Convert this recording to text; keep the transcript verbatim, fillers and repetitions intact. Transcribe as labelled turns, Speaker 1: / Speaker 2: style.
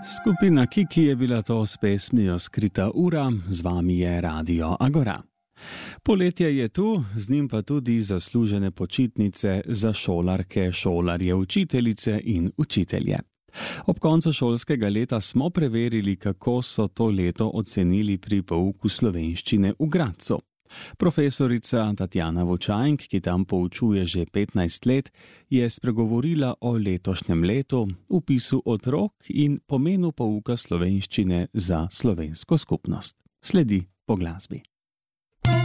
Speaker 1: Skupina Kiki je bila to s pesmijo Skrita ura, z vami je Radio Agora. Poletje je tu, z njim pa tudi zaslužene počitnice za šolarke, šolarje, učiteljice in učitelje. Ob koncu šolskega leta smo preverili, kako so to leto ocenili pri pouku slovenščine v Gradcu. Profesorica Tatjana Vučajnk, ki tam poučuje že petnajst let, je spregovorila o letošnjem letu, vpisu otrok in pomenu pouka slovenščine za slovensko skupnost. Sledi po glasbi.